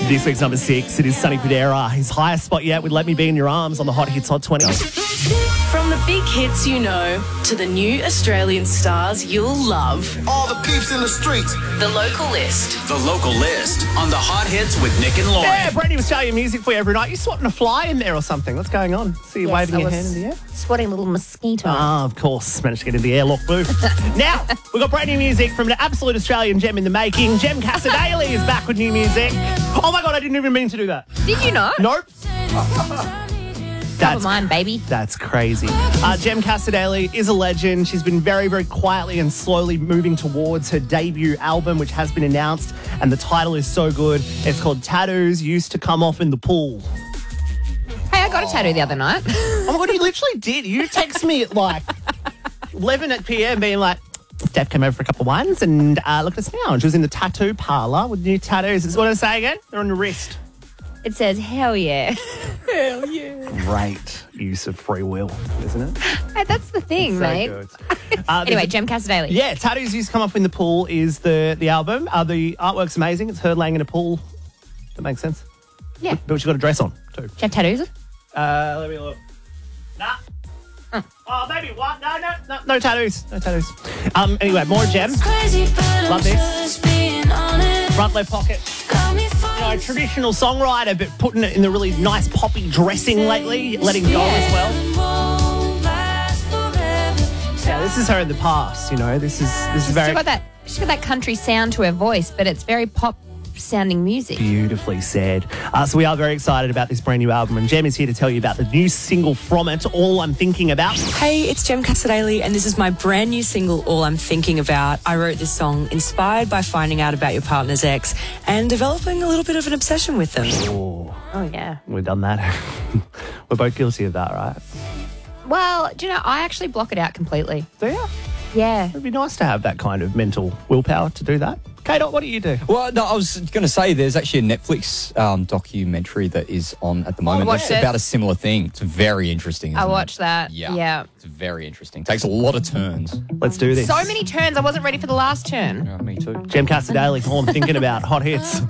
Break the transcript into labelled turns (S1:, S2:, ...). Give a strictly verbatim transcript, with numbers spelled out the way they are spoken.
S1: This week's number six, it is Sonny Fodera. His highest spot yet with Let Me Be in Your Arms on the Hot Hits Hot twenty.
S2: From the big hits you know to the new Australian stars you'll love.
S3: All the peeps in the streets.
S2: The Local List.
S4: The Local List on the Hot Hits with Nick and Lauren.
S1: Yeah, brand new Australian music for you every night. You swatting a fly in there or something? What's going on? See you
S5: Yes,
S1: waving
S5: I
S1: your
S5: was
S1: hand in the air?
S5: Swatting a little mosquito.
S1: Ah, of course. Managed to get in the airlock booth. Now, we've got brand new music from an absolute Australian gem in the making. Jem Casadei is back with new music. Oh my God, I didn't even mean to do that.
S5: Did you not?
S1: Nope.
S5: Double mine, baby.
S1: That's crazy. Uh, Jem Casadei is a legend. She's been very, very quietly and slowly moving towards her debut album, which has been announced, and the title is so good. It's called Tattoos Used to Come Off in the Pool.
S5: Hey, I got a tattoo the other night.
S1: Oh my God, you literally did. You text me at like eleven at p m being like, Steph came over for a couple of wines and uh, look at us now. And she was in the tattoo parlour with new tattoos. Is what I say again? They're on your wrist.
S5: It says, hell yeah.
S1: Hell yeah. Great use of free will, isn't it?
S5: Hey, that's the thing,
S1: So
S5: mate.
S1: good. Uh,
S5: Anyway,
S1: there's a-
S5: Jem Casadei.
S1: Yeah, Tattoos Used to Come Up in the Pool is the, the album. Uh, the artwork's amazing. It's her laying in a pool. That makes sense.
S5: Yeah.
S1: But she's got a dress on, too.
S5: Do you have tattoos?
S1: Uh, let me look. Nah. Oh, maybe one. No, no, no, no tattoos. No tattoos. Um, anyway, more Jem. Love this. Front left pocket. You know, a traditional songwriter, but putting it in the really nice poppy dressing lately, letting go as well. Yeah, this is her in the past, you know. This is this is
S5: She's
S1: very
S5: still got that, she's got that country sound to her voice, but it's very pop sounding music.
S1: beautifully said. Uh, so we are very excited about this brand new album, and Jem is here to tell you about the new single from it, All I'm Thinking About.
S6: Hey, it's Jem Casadei, and this is my brand new single, All I'm Thinking About. I wrote this song inspired by finding out about your partner's ex and developing a little bit of an obsession with them.
S1: Oh,
S5: Oh, yeah.
S1: we've done that. We're both guilty of that, right?
S5: Well, do you know, I actually block it out completely.
S1: Do you?
S5: Yeah.
S1: It'd be nice to have that kind of mental willpower to do that. K-Dot, what do you do?
S7: Well, no, I was going to say there's actually a Netflix um, documentary that is on at the moment.
S5: watched
S7: That's
S5: it.
S7: about a similar thing. It's very interesting.
S5: I
S7: isn't it?
S5: watched that.
S7: Yeah.
S5: Yeah.
S7: It's very interesting. Takes a lot of turns.
S1: Let's do this.
S5: So many turns. I wasn't ready for the last turn.
S7: Yeah, me too.
S1: Jem Casadei, all I'm thinking about, hot hits.